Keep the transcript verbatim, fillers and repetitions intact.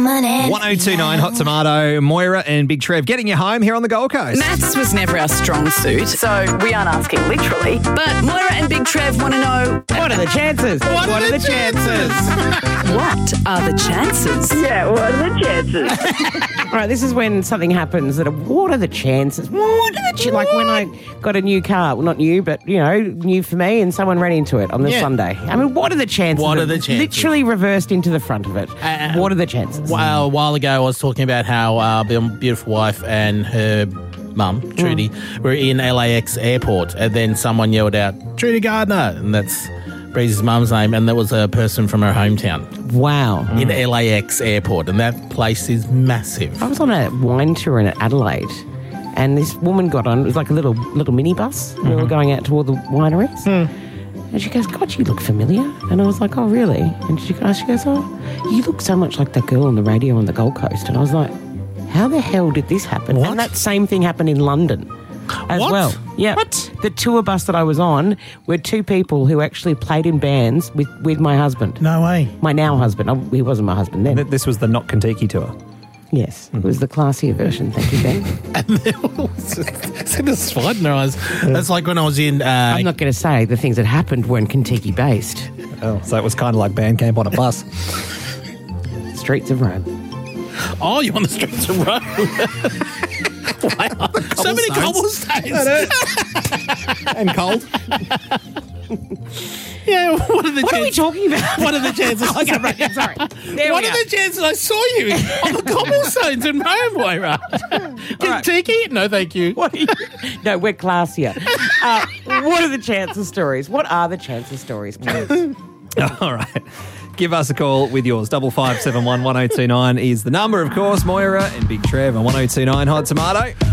money. one oh two nine Hot Tomato, Moira and Big Trev getting you home here on the Gold Coast. Maths was never our strong suit, so we aren't asking literally. But Moira and Big Trev want to know... What are the chances? What, what are, are the chances? What are the chances? Yeah, what are the chances? All right, this is when something happens that are, what are the chances? What are the chances? Like when I got a new car, well, not new, but, you know, new for me, and someone ran into it on the Yeah. Sunday. I mean, what are the chances? What are of the chances? Literally reversed into the front of it. Uh, what are the chances? Well, a while ago, I was talking about how uh, my beautiful wife and her mum, Trudy, mm. were in L A X airport, and then someone yelled out, Trudy Gardner, and that's Breeze's mum's name, and that was a person from her hometown. Wow. In L A X airport, and that place is massive. I was on a wine tour in Adelaide, and this woman got on. It was like a little little minibus. Mm-hmm. We were going out to all the wineries. Mm. And she goes, God, you look familiar. And I was like, oh, really? And she goes, she goes, oh, you look so much like that girl on the radio on the Gold Coast. And I was like, how the hell did this happen? What? And that same thing happened in London as What? well. Yeah. What? The tour bus that I was on were two people who actually played in bands with, with my husband. No way. My now husband. I, he wasn't my husband then. Th- This was the Not Kentucky tour. Yes. Mm-hmm. It was the classier version. Thank you, Ben. And there was a spot in their eyes. That's like when I was in... Uh, I'm not going to say the things that happened weren't Kentucky-based. Oh, so it was kind of like band camp on a bus. Streets of Rome. Oh, you're on the streets of Rome. Wow. So many cobblestones. And cold. Yeah, what are the What chances? are we talking about? What are the chances? Okay, right, sorry. There What we are are. the chances I saw you on the cobblestones in Rome, Moira? Kentucky? No, thank you. What are you- no, we're classier. Uh, what are the chances stories? What are the chances stories, please? All right. Give us a call with yours. Double five seven one one oh two nine is the number, of course. Moira and Big Trev on one oh two nine Hot Tomato.